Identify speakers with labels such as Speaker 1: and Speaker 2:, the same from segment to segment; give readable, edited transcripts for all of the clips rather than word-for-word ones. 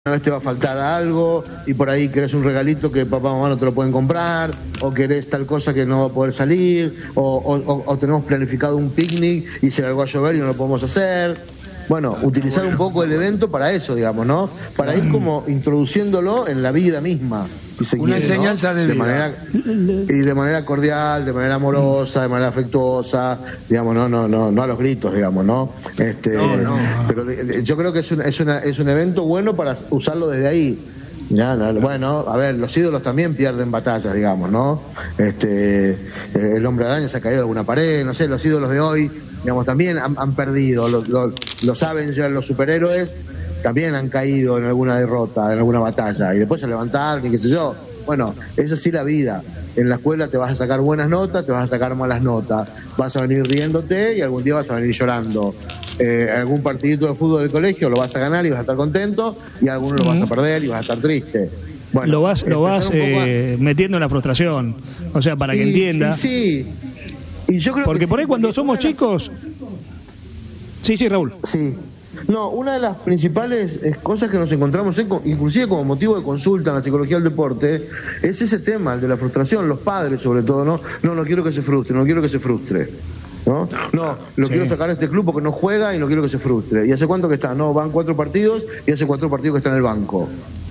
Speaker 1: vez te va a faltar algo y por ahí querés un regalito que papá o mamá no te lo pueden comprar, o querés tal cosa que no va a poder salir, o tenemos planificado un picnic y se largó a llover y no lo podemos hacer. Bueno, utilizar un poco el evento para eso, digamos, ¿no? Para ir como introduciéndolo en la vida misma. Si
Speaker 2: una quiere, enseñanza, ¿no?
Speaker 1: de manera cordial, de manera amorosa, de manera afectuosa, digamos, no a los gritos, digamos, ¿no? Pero yo creo que es un evento bueno para usarlo desde ahí. Bueno, a ver, los ídolos también pierden batallas, digamos, ¿no? El Hombre Araña se ha caído de alguna pared, no sé, los ídolos de hoy, digamos, también han perdido. Los Avengers, los superhéroes, también han caído en alguna derrota, en alguna batalla, y después se levantaron y qué sé yo. Bueno, es así la vida. En la escuela te vas a sacar buenas notas, te vas a sacar malas notas, vas a venir riéndote y algún día vas a venir llorando. Algún partidito de fútbol del colegio lo vas a ganar y vas a estar contento, y alguno lo vas a perder y vas a estar triste. Bueno,
Speaker 2: lo vas metiendo en la frustración, o sea, para que entienda.
Speaker 1: Sí. Y yo creo
Speaker 2: porque
Speaker 1: que
Speaker 2: por ahí cuando somos chicos... Sí, Raúl.
Speaker 1: Sí. No, una de las principales cosas que nos encontramos, inclusive como motivo de consulta en la psicología del deporte, es ese tema, el de la frustración. Los padres, sobre todo, no quiero que se frustre, no quiero que se frustre. Quiero sacar a este club porque no juega y no quiero que se frustre. ¿Y hace cuánto que está? No, van 4 partidos y hace 4 partidos que está en el banco.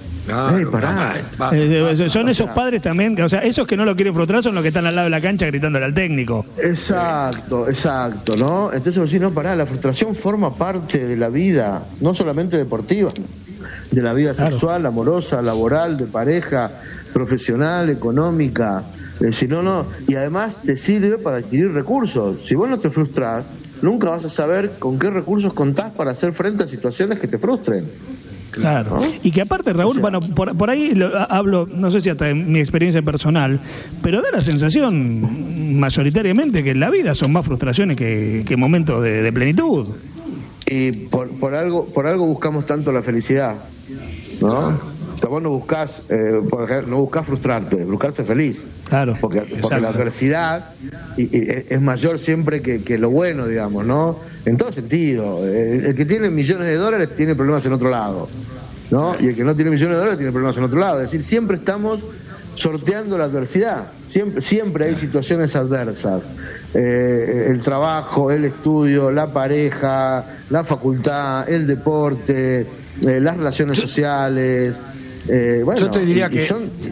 Speaker 2: Son esos padres también, o sea, esos que no lo quieren frustrar son los que están al lado de la cancha gritándole al técnico.
Speaker 1: Exacto, ¿no? Entonces vos decís, la frustración forma parte de la vida, no solamente deportiva, de la vida sexual, amorosa, laboral, de pareja, profesional, económica. Y además te sirve para adquirir recursos. Si vos no te frustrás, nunca vas a saber con qué recursos contás para hacer frente a situaciones que te frustren.
Speaker 2: Claro, ¿no? Y que aparte, Raúl, por ahí hablo, no sé si hasta en mi experiencia personal, pero da la sensación mayoritariamente que en la vida son más frustraciones que momentos de plenitud.
Speaker 1: Y por algo buscamos tanto la felicidad, ¿no? Vos no buscás, no buscás frustrarte, buscás ser feliz.
Speaker 2: Claro.
Speaker 1: Porque la adversidad es mayor siempre que lo bueno, digamos, ¿no? En todo sentido. El que tiene millones de dólares tiene problemas en otro lado, ¿no? Y el que no tiene millones de dólares tiene problemas en otro lado. Es decir, siempre estamos sorteando la adversidad. Siempre hay situaciones adversas. El trabajo, el estudio, la pareja, la facultad, el deporte, las relaciones sociales.
Speaker 2: Yo te diría que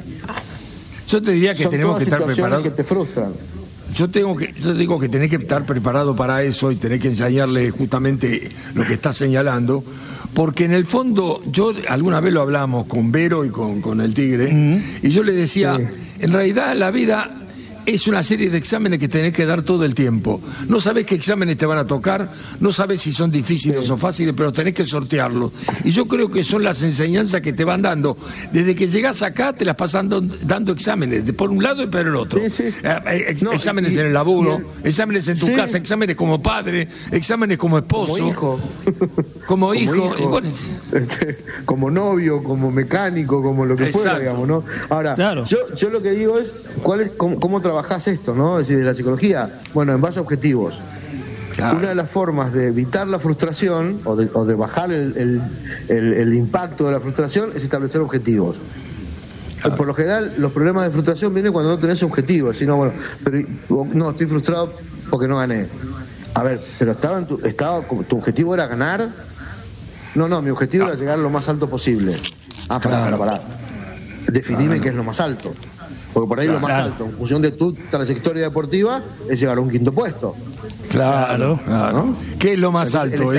Speaker 2: tenemos que estar preparados.
Speaker 1: Que te frustran.
Speaker 2: Yo digo que tenés que estar preparado para eso y tenés que enseñarle justamente lo que estás señalando, porque en el fondo, yo alguna vez lo hablamos con Vero y con el Tigre, y yo le decía, en realidad la vida es una serie de exámenes que tenés que dar todo el tiempo. No sabés qué exámenes te van a tocar, no sabés si son difíciles o fáciles, pero tenés que sortearlos. Y yo creo que son las enseñanzas que te van dando. Desde que llegás acá te las pasan dando exámenes, por un lado y por el otro. Exámenes en el laburo, exámenes en tu casa, exámenes como padre, exámenes como esposo. Como hijo.
Speaker 1: Como novio, como mecánico, como lo que fuera, digamos, ¿no? Ahora, yo lo que digo es, ¿cómo trabajás esto, ¿no? Es decir, de la psicología, bueno, en base a objetivos. Claro. Una de las formas de evitar la frustración o de bajar el impacto de la frustración es establecer objetivos. Claro. Por lo general, los problemas de frustración vienen cuando no tenés objetivos, sino, estoy frustrado porque no gané. A ver, pero tu objetivo era ganar. No, mi objetivo era llegar lo más alto posible. Pará. Definime qué es lo más alto. Porque por ahí lo más alto, en función de tu trayectoria deportiva, es llegar a un 5.º puesto.
Speaker 2: Claro.
Speaker 1: ¿No?
Speaker 2: ¿Qué es lo más alto?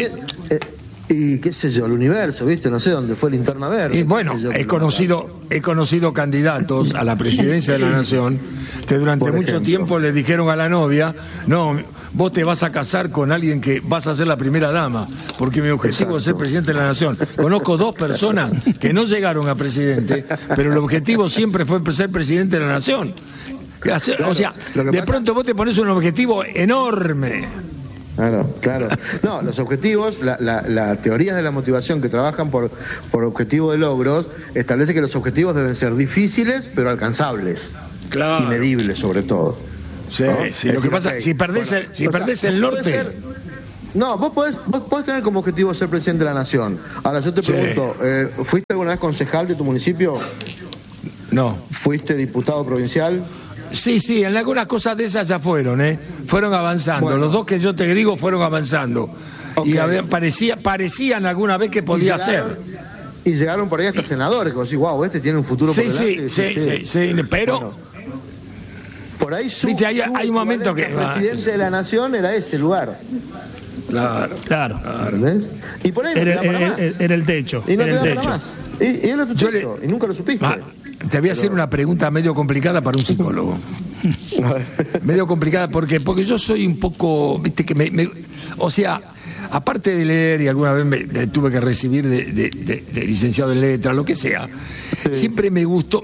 Speaker 1: Y qué sé yo, el universo, ¿viste? No sé dónde fue Linterna Verde.
Speaker 2: Y bueno, he conocido candidatos a la presidencia de la Nación que durante mucho tiempo le dijeron a la novia, no, vos te vas a casar con alguien que vas a ser la primera dama, porque mi objetivo es ser presidente de la Nación. Conozco 2 personas que no llegaron a presidente, pero el objetivo siempre fue ser presidente de la Nación. O sea, de pronto vos te pones un objetivo enorme.
Speaker 1: Claro. No, los objetivos, la teoría de la motivación que trabajan por objetivo de logros, establece que los objetivos deben ser difíciles, pero alcanzables. Claro. Y medibles, sobre todo.
Speaker 2: Sí, ¿no? Lo que pasa es que si perdés el norte...
Speaker 1: No, vos podés tener como objetivo ser presidente de la nación. Ahora yo te pregunto, ¿fuiste alguna vez concejal de tu municipio?
Speaker 2: No.
Speaker 1: ¿Fuiste diputado provincial?
Speaker 2: Sí, en algunas cosas de esas ya fueron avanzando. Bueno. Los dos que yo te digo fueron avanzando. Okay. Y parecían alguna vez que podía ser.
Speaker 1: Y llegaron por ahí hasta senadores, que vos decís, wow, este tiene un futuro por delante.
Speaker 2: Sí, pero...
Speaker 1: Bueno, por ahí
Speaker 2: hay un momento que...
Speaker 1: El presidente de la nación era ese lugar.
Speaker 3: Claro.
Speaker 1: ¿Entendés? Y por ahí no
Speaker 3: era el techo.
Speaker 1: Y no te da para más. Y era tu techo, y nunca lo supiste.
Speaker 2: Te voy a hacer una pregunta medio complicada para un psicólogo. Medio complicada, porque yo soy un poco, viste, que o sea, aparte de leer, y alguna vez me tuve que recibir de licenciado en letras, lo que sea, siempre me gustó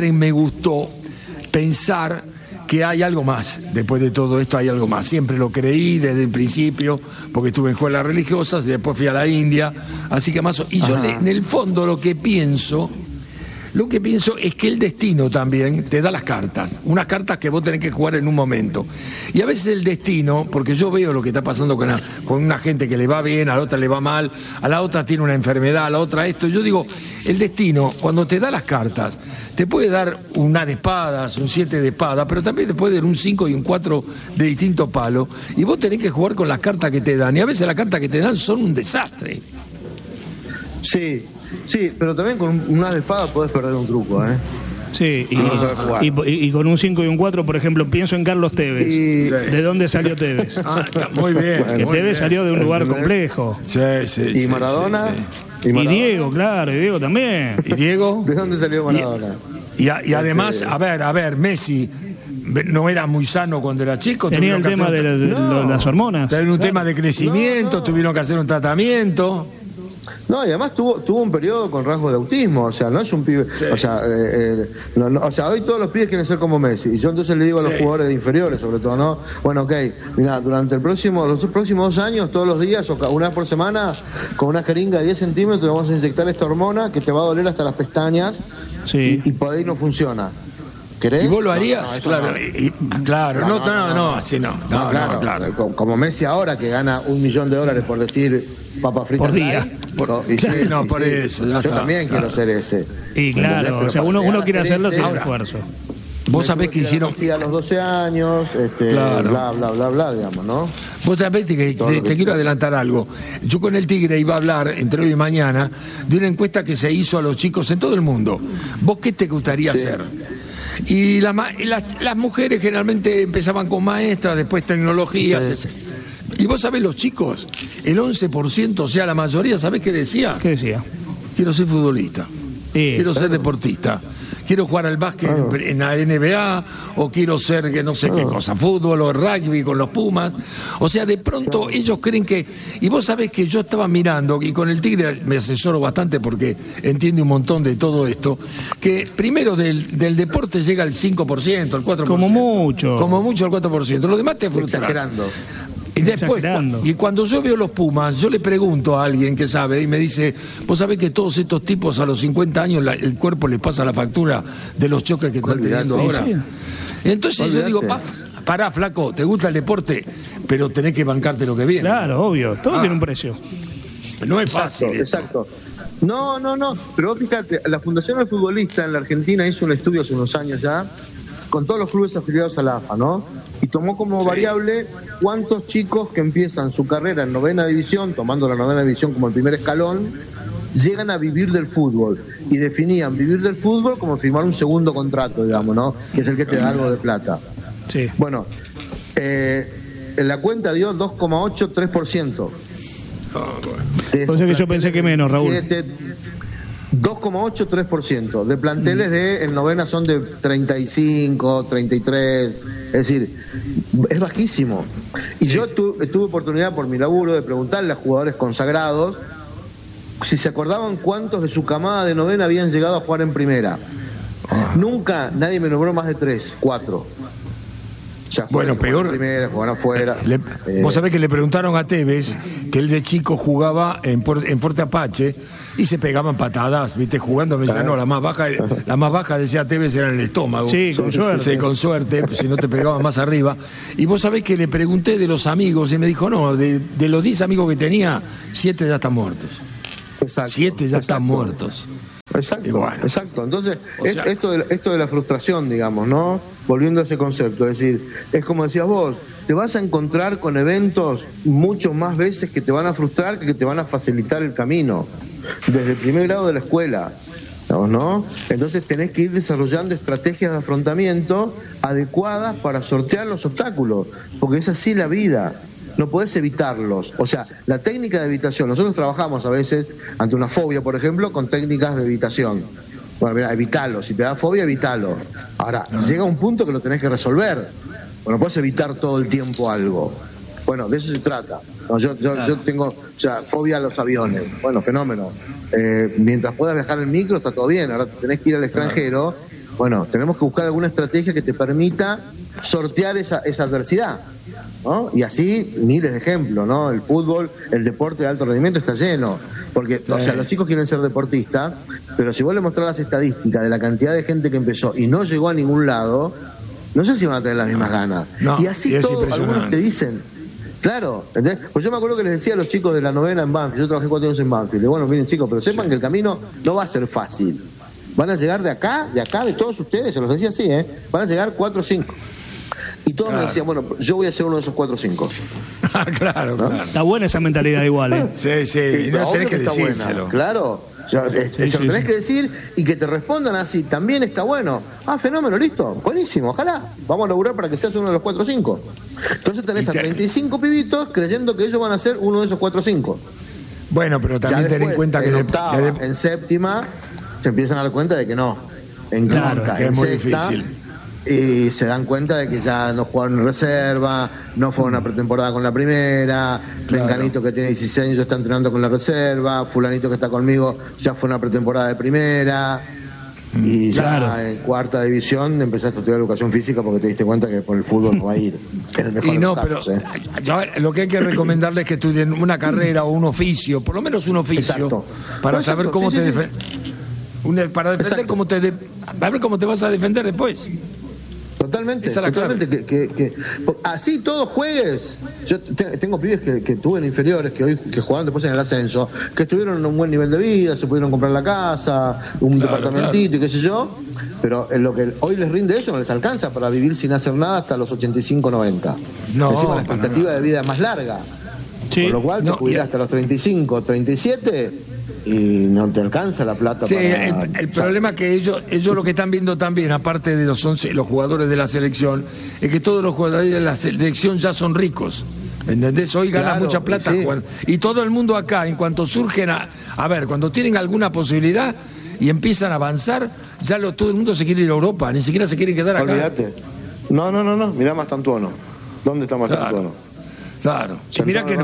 Speaker 2: pensar que hay algo más, después de todo esto hay algo más. Siempre lo creí desde el principio, porque estuve en escuelas religiosas, después fui a la India, así que más... Y yo en el fondo lo que pienso es que el destino también te da las cartas, unas cartas que vos tenés que jugar en un momento. Y a veces el destino, porque yo veo lo que está pasando con una gente que le va bien, a la otra le va mal, a la otra tiene una enfermedad, a la otra esto. Yo digo, el destino, cuando te da las cartas, te puede dar una de espadas, un 7 de espada, pero también te puede dar un 5 y un 4 de distinto palo. Y vos tenés que jugar con las cartas que te dan. Y a veces las cartas que te dan son un desastre.
Speaker 1: Sí, pero también con una de espada podés perder un truco,
Speaker 3: Sí, y con un 5 y un 4, por ejemplo, pienso en Carlos Tevez. ¿De dónde salió Tevez?
Speaker 2: Muy bien.
Speaker 3: Que Tevez salió de un lugar complejo.
Speaker 1: ¿Y Maradona?
Speaker 3: Y Diego, claro, y Diego también.
Speaker 2: ¿Y Diego?
Speaker 1: ¿De dónde salió Maradona?
Speaker 2: Y además, a ver, Messi no era muy sano cuando era chico.
Speaker 3: Tenía el tema de las hormonas.
Speaker 2: Tenía un tema de crecimiento, tuvieron que hacer un tratamiento.
Speaker 1: No, y además tuvo un periodo con rasgos de autismo, o sea, no es un pibe, o sea, hoy todos los pibes quieren ser como Messi, y yo entonces le digo a los jugadores de inferiores, sobre todo, ¿no? Bueno, mira, durante los próximos 2 años, todos los días, o una vez por semana, con una jeringa de 10 centímetros, vamos a inyectar esta hormona que te va a doler hasta las pestañas, y por ahí no funciona. ¿Querés?
Speaker 2: ¿Y vos lo harías? Claro. Claro.
Speaker 1: Como Messi ahora, que gana $1 millón por decir papa frita
Speaker 3: por día.
Speaker 2: Por eso.
Speaker 1: Yo también quiero ser ese.
Speaker 3: Y claro, o sea, uno quiere hacerlo sin esfuerzo.
Speaker 2: Vos sabés que hicieron...
Speaker 1: a los 12 años, bla, digamos, ¿no?
Speaker 2: Vos sabés que te quiero adelantar algo. Yo con el Tigre iba a hablar, entre hoy y mañana, de una encuesta que se hizo a los chicos en todo el mundo. ¿Vos qué te gustaría hacer? Y las mujeres generalmente empezaban con maestras, después tecnologías. Y vos sabés, los chicos, el 11%, o sea, la mayoría, ¿sabés qué decía?
Speaker 3: ¿Qué decía?
Speaker 2: Quiero ser futbolista, quiero ser deportista, quiero jugar al básquet en la NBA, o quiero ser que no sé qué cosa, fútbol o rugby con los Pumas. O sea, de pronto ellos creen que... Y vos sabés que yo estaba mirando, y con el Tigre me asesoro bastante porque entiende un montón de todo esto, que primero del deporte llega al 5%, al 4%.
Speaker 3: Como mucho
Speaker 2: al 4%. Lo demás te frustras.
Speaker 1: Exagerando.
Speaker 2: Y después, y cuando yo veo los Pumas, yo le pregunto a alguien que sabe y me dice, vos sabés que todos estos tipos a los 50 años el cuerpo les pasa la factura de los choques que están teniendo ahora. Sí. Entonces yo digo, pará, flaco, te gusta el deporte, pero tenés que bancarte lo que viene.
Speaker 3: Claro, obvio, todo tiene un precio.
Speaker 2: No es fácil.
Speaker 1: Exacto. No, pero fíjate, la Fundación del Futbolista en la Argentina hizo un estudio hace unos años ya, con todos los clubes afiliados a la AFA, ¿no? Y tomó como variable cuántos chicos que empiezan su carrera en 9ª división, tomando la 9ª división como el primer escalón, llegan a vivir del fútbol. Y definían vivir del fútbol como firmar un segundo contrato, digamos, ¿no? Que es el que te da algo de plata.
Speaker 3: Sí.
Speaker 1: Bueno, en la cuenta dio 2,8-3%.
Speaker 3: O sea que yo pensé que menos, Raúl.
Speaker 1: 2,8-3%. De planteles en 9ª son de 35, 33. Es decir, es bajísimo. Y yo tuve oportunidad por mi laburo de preguntarle a jugadores consagrados si se acordaban cuántos de su camada de 9ª habían llegado a jugar en primera. Nunca nadie me nombró más de 3, 4. Ya
Speaker 2: bueno, peor.
Speaker 1: Primera, jugaban afuera.
Speaker 2: Vos sabés que le preguntaron a Tevez que él de chico jugaba en Fuerte Apache y se pegaban patadas, ¿viste? Jugando, me decía, no, la más baja decía Tevez era en el estómago.
Speaker 3: Sí, con suerte.
Speaker 2: Sí, con suerte, si no te pegaban más arriba. Y vos sabés que le pregunté de los amigos y me dijo, no, de los 10 amigos que tenía, 7 ya están muertos.
Speaker 1: Exacto,
Speaker 2: 7 ya están muertos.
Speaker 1: Exacto, bueno, exacto. Entonces, esto de la frustración, digamos, ¿no? Volviendo a ese concepto, es decir, es como decías vos, te vas a encontrar con eventos mucho más veces que te van a frustrar que te van a facilitar el camino, desde el primer grado de la escuela, ¿no? Entonces tenés que ir desarrollando estrategias de afrontamiento adecuadas para sortear los obstáculos, porque es así la vida. No podés evitarlos. O sea, la técnica de evitación, nosotros trabajamos a veces ante una fobia, por ejemplo, con técnicas de evitación. Bueno, mira, evitalo, si te da fobia, evitalo. Ahora, llega un punto que lo tenés que resolver. Bueno, podés evitar todo el tiempo algo. Bueno, de eso se trata. No, yo tengo, fobia a los aviones. Bueno, fenómeno. Mientras puedas viajar en micro, está todo bien. Ahora tenés que ir al extranjero. Bueno, tenemos que buscar alguna estrategia que te permita sortear esa adversidad, ¿no? Y así miles de ejemplos, ¿no? El fútbol, el deporte de alto rendimiento está lleno, porque, o sea, los chicos quieren ser deportistas, pero si vos le mostrás las estadísticas de la cantidad de gente que empezó y no llegó a ningún lado, no sé si van a tener las mismas ganas.
Speaker 2: No,
Speaker 1: y así todo, algunos te dicen, claro, ¿entendés? Pues yo me acuerdo que les decía a los chicos de la novena en Banfield, yo trabajé 4 años en Banfield, bueno, miren chicos, pero sepan que el camino no va a ser fácil. Van a llegar de acá, de todos ustedes, se los decía así, van a llegar 4 o 5. Y todos me decían, bueno, yo voy a ser uno de esos 4 o 5.
Speaker 2: Claro,
Speaker 1: ¿no?
Speaker 2: claro.
Speaker 3: Está buena esa mentalidad igual, ¿eh?
Speaker 2: Sí, no tenés que decírselo.
Speaker 1: Claro, se lo tenés que decir y que te respondan así, también está bueno. Ah, fenómeno, listo, buenísimo, ojalá. Vamos a laburar para que seas uno de los 4 o 5. Entonces tenés a 35 pibitos creyendo que ellos van a ser uno de esos 4 o 5.
Speaker 2: Bueno, pero también ten en cuenta que
Speaker 1: en octava, en séptima se empiezan a dar cuenta de que no. En quinta,
Speaker 2: que
Speaker 1: en
Speaker 2: es muy
Speaker 1: sexta,
Speaker 2: difícil.
Speaker 1: Y se dan cuenta de que ya no jugaron en reserva, no fueron a pretemporada con la primera, Menganito que tiene 16 años ya está entrenando con la reserva, fulanito que está conmigo ya fue a una pretemporada de primera, y ya en cuarta división empezaste a estudiar educación física porque te diste cuenta que por el fútbol no va a ir. En el mejor de los casos,
Speaker 2: yo, lo que hay que recomendarles es que estudien una carrera o un oficio, por lo menos un oficio, para saber cómo te defiendes. Para defender a ver cómo te vas a defender después.
Speaker 1: Totalmente, totalmente. Que así todos juegues. Yo tengo pibes que tuve en inferiores, que jugaron después en el ascenso, que estuvieron en un buen nivel de vida, se pudieron comprar la casa, un departamentito y qué sé yo, pero en lo que hoy les rinde eso no les alcanza para vivir sin hacer nada hasta los 85, 90. No, encima la expectativa de vida es más larga. Sí. Con lo cual te jubilás hasta los 35, 37 y no te alcanza la plata para...
Speaker 2: el problema es que ellos lo que están viendo también, aparte de los jugadores de la selección, es que todos los jugadores de la selección ya son ricos. ¿Entendés? Hoy ganan mucha plata jugando. Y todo el mundo acá, en cuanto surgen a ver, cuando tienen alguna posibilidad y empiezan a avanzar, ya todo el mundo se quiere ir a Europa, ni siquiera se quiere quedar acá.
Speaker 1: Olvídate. No, mirá Mastantuono. ¿Dónde está Mastantuono?
Speaker 2: Claro. Si mirá que
Speaker 1: el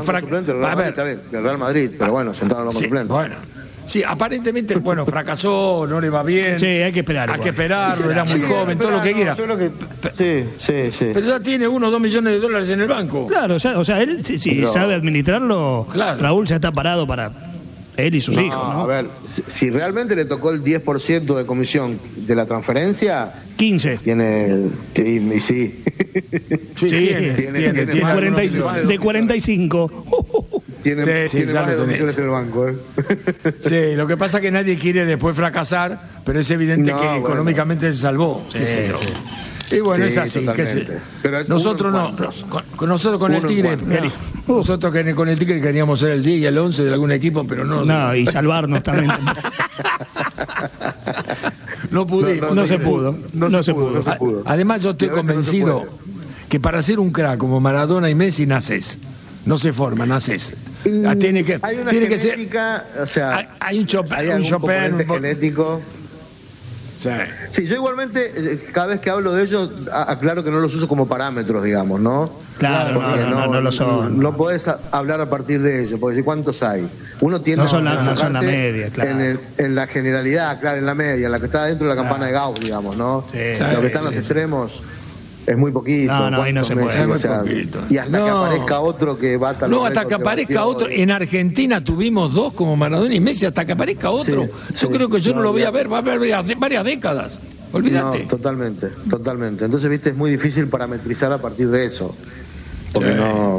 Speaker 1: Real Madrid, pero bueno, sentaron los suplentes.
Speaker 2: Bueno. Sí, aparentemente, fracasó, no le va bien.
Speaker 3: Sí, hay que esperar.
Speaker 2: Hay que esperarlo, era muy joven, todo lo que quiera.
Speaker 1: Sí.
Speaker 2: Pero ya tiene 1 o 2 millones de dólares en el banco.
Speaker 3: Claro, o sea, él si sabe administrarlo, Raúl ya está parado para él y sus hijos, ¿no?
Speaker 1: A ver, si realmente le tocó el 10% de comisión de la transferencia...
Speaker 3: 15.
Speaker 1: Tiene...
Speaker 3: Sí, tiene de 45.
Speaker 1: Tiene más de 2 millones en el banco,
Speaker 2: Sí, lo que pasa es que nadie quiere después fracasar, pero es evidente que económicamente se salvó. Y bueno, es así.
Speaker 1: Pero
Speaker 2: nosotros nosotros con el Tigre, nosotros con el Tigre queríamos ser el 10 y el 11 de algún equipo, pero no.
Speaker 3: No, y salvarnos también.
Speaker 2: No pudimos.
Speaker 3: No se pudo.
Speaker 2: Además, yo estoy convencido que para ser un crack como Maradona y Messi naces. No se forma, naces. Tiene que
Speaker 1: genética,
Speaker 2: ser.
Speaker 1: O sea,
Speaker 2: hay un Chopin
Speaker 1: genético. Sí, yo igualmente, cada vez que hablo de ellos, aclaro que no los uso como parámetros, digamos, ¿no?
Speaker 3: Claro, no lo son.
Speaker 1: No podés hablar a partir de ellos, porque si ¿cuántos hay? Uno tiene
Speaker 3: no son la media, claro.
Speaker 1: En la generalidad, claro, en la media, en la que está dentro de la campana de Gauss, digamos, ¿no? Sí, lo que están los extremos. es muy poquito.
Speaker 3: No, ahí no se puede.
Speaker 1: O sea, y hasta que aparezca otro que va a...
Speaker 2: No, hasta que aparezca otro. En Argentina tuvimos 2 como Maradona y Messi, hasta que aparezca otro. Yo creo que yo no lo voy a ver, va a haber varias décadas. Olvídate.
Speaker 1: No, totalmente. Entonces, viste, es muy difícil parametrizar a partir de eso. Porque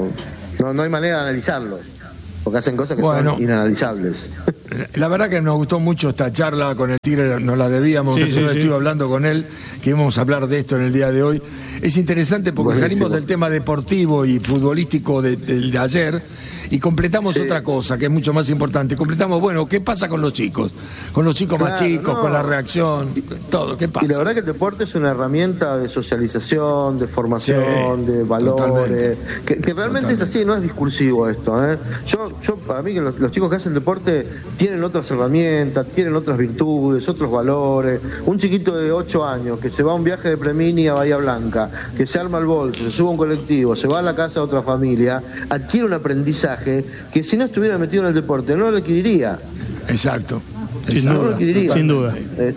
Speaker 1: no hay manera de analizarlo. Porque hacen cosas que son inanalizables.
Speaker 2: La verdad que nos gustó mucho esta charla con el Tigre, nos la debíamos. Estuve hablando con él, que íbamos a hablar de esto en el día de hoy. Es interesante porque salimos del tema deportivo y futbolístico de ayer y completamos otra cosa que es mucho más importante. Completamos, bueno, ¿qué pasa con los chicos? Con los chicos más chicos, con la reacción, todo, ¿qué pasa?
Speaker 1: Y la verdad que el deporte es una herramienta de socialización, de formación, de valores, que realmente es así, no es discursivo esto, ¿eh? Yo para mí que los chicos que hacen deporte tienen otras herramientas, tienen otras virtudes, otros valores. Un chiquito de 8 años que se va a un viaje de Premini a Bahía Blanca, que se arma el bolso, se sube a un colectivo, se va a la casa de otra familia, adquiere un aprendizaje que si no estuviera metido en el deporte no lo adquiriría.
Speaker 2: Exacto.
Speaker 3: Sin duda.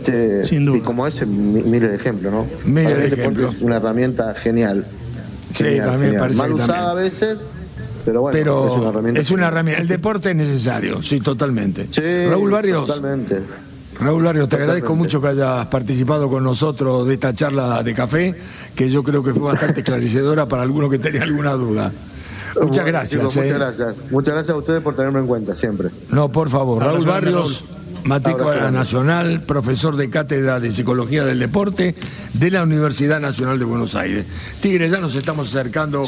Speaker 1: Y como ese, miles de ejemplos, ¿no?
Speaker 2: Miles de
Speaker 1: ejemplos. El deporte es una herramienta genial.
Speaker 2: También parece
Speaker 1: mal usada a veces, pero bueno,
Speaker 2: es una herramienta. El deporte es necesario, sí, totalmente. Raúl Barrios.
Speaker 1: Totalmente.
Speaker 2: Raúl Barrios, te agradezco mucho que hayas participado con nosotros de esta charla de café, que yo creo que fue bastante esclarecedora para alguno que tenía alguna duda. Muchas gracias.
Speaker 1: Chicos, muchas gracias. Muchas gracias a ustedes por tenerme en cuenta siempre.
Speaker 2: No, por favor. Raúl Barrios, matrícula nacional, profesor de cátedra de Psicología del Deporte de la Universidad Nacional de Buenos Aires. Tigre, ya nos estamos acercando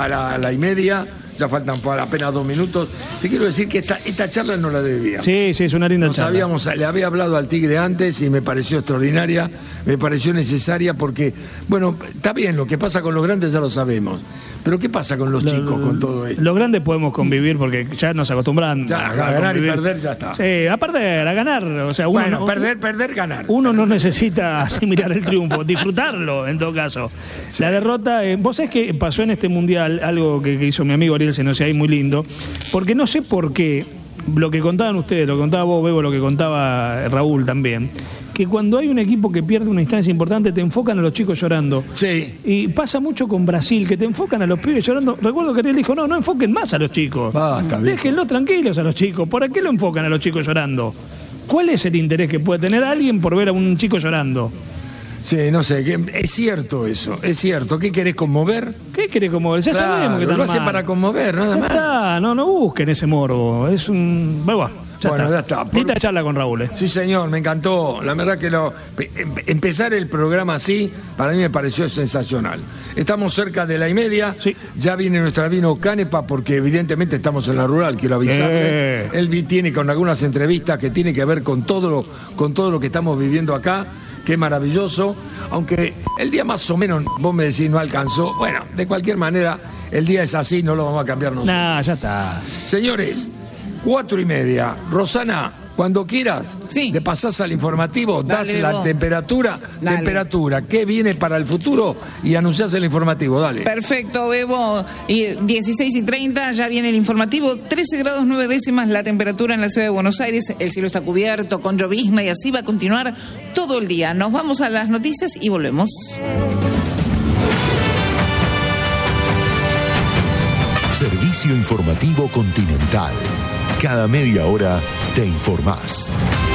Speaker 2: a la 1:30, ya faltan apenas 2 minutos. Te quiero decir que esta charla no la debíamos.
Speaker 3: Sí, es una linda charla.
Speaker 2: Le había hablado al Tigre antes y me pareció extraordinaria, me pareció necesaria porque, bueno, está bien, lo que pasa con los grandes ya lo sabemos, pero ¿qué pasa con los chicos con todo esto?
Speaker 3: Los grandes podemos convivir porque ya nos acostumbran
Speaker 2: a ganar y perder, ya está.
Speaker 3: Sí, a perder, a ganar. O sea,
Speaker 2: perder, ganar.
Speaker 3: Uno no necesita asimilar el triunfo, disfrutarlo en todo caso. Sí. La derrota, vos sabés que pasó en este mundial algo que hizo mi amigo Ariel Senosiay muy lindo, porque no sé por qué, lo que contaban ustedes, lo que contaba vos, Bebo, lo que contaba Raúl también, que cuando hay un equipo que pierde una instancia importante te enfocan a los chicos llorando.
Speaker 2: Sí.
Speaker 3: Y pasa mucho con Brasil, que te enfocan a los pibes llorando. Recuerdo que Ariel dijo, no enfoquen más a los chicos. Déjenlos tranquilos a los chicos. ¿Por qué lo enfocan a los chicos llorando? ¿Cuál es el interés que puede tener alguien por ver a un chico llorando?
Speaker 2: Sí, no sé, es cierto eso, es cierto. ¿Qué querés conmover?
Speaker 3: ¿Qué querés conmover? Ya sabemos que
Speaker 2: lo hace para conmover, nada más.
Speaker 3: Está, no busquen ese morbo, es un... Bueno,
Speaker 2: ya está.
Speaker 3: Linda charla con Raúl.
Speaker 2: Sí, señor, me encantó. La verdad que empezar el programa así, para mí me pareció sensacional. Estamos cerca de la 1:30, ya viene nuestra Vino Canepa, porque evidentemente estamos en la rural, quiero avisarle. Él viene con algunas entrevistas que tiene que ver con todo lo que estamos viviendo acá. Qué maravilloso, aunque el día más o menos, vos me decís, no alcanzó. Bueno, de cualquier manera, el día es así, no lo vamos a cambiar nosotros.
Speaker 3: Nah, ya está.
Speaker 2: Señores, 4:30. Rosana, cuando quieras, le pasás al informativo, das la temperatura, ¿qué viene para el futuro? Y anunciás el informativo, dale.
Speaker 4: Perfecto, Bebo. 16:30, ya viene el informativo. 13 grados 9 décimas la temperatura en la ciudad de Buenos Aires. El cielo está cubierto con llovizna y así va a continuar todo el día. Nos vamos a las noticias y volvemos.
Speaker 5: Servicio Informativo Continental. Cada media hora te informás.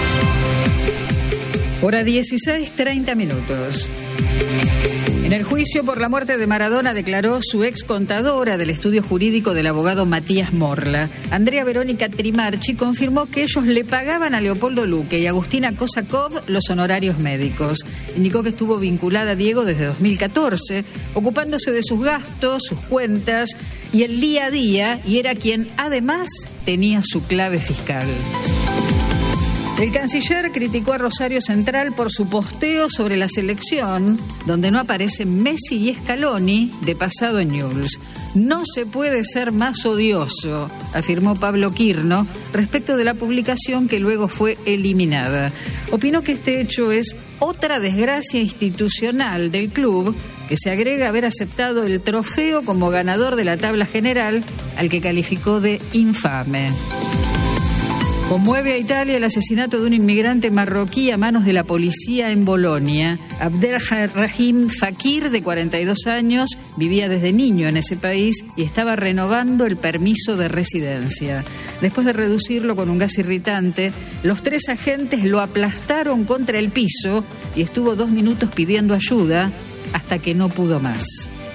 Speaker 6: Hora 16:30. En el juicio por la muerte de Maradona declaró su ex contadora del estudio jurídico del abogado Matías Morla. Andrea Verónica Trimarchi confirmó que ellos le pagaban a Leopoldo Luque y Agustina Kosakov los honorarios médicos. Indicó que estuvo vinculada a Diego desde 2014, ocupándose de sus gastos, sus cuentas y el día a día, y era quien además tenía su clave fiscal. El canciller criticó a Rosario Central por su posteo sobre la selección, donde no aparecen Messi y Scaloni de pasado en Newell's. No se puede ser más odioso, afirmó Pablo Quirno respecto de la publicación que luego fue eliminada. Opinó que este hecho es otra desgracia institucional del club, que se agrega a haber aceptado el trofeo como ganador de la tabla general, al que calificó de infame. Conmueve a Italia el asesinato de un inmigrante marroquí a manos de la policía en Bolonia. Abdelrahim Fakir, de 42 años, vivía desde niño en ese país y estaba renovando el permiso de residencia. Después de reducirlo con un gas irritante, los 3 agentes lo aplastaron contra el piso y estuvo 2 minutos pidiendo ayuda hasta que no pudo más.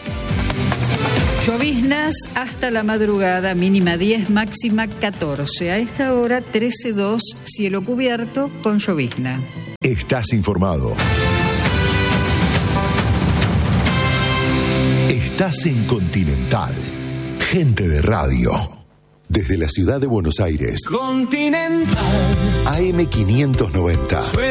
Speaker 6: Lloviznas hasta la madrugada, mínima 10, máxima 14. A esta hora 13:02, cielo cubierto con llovizna.
Speaker 5: Estás informado. Estás en Continental. Gente de radio. Desde la ciudad de Buenos Aires.
Speaker 7: Continental.
Speaker 5: AM 590.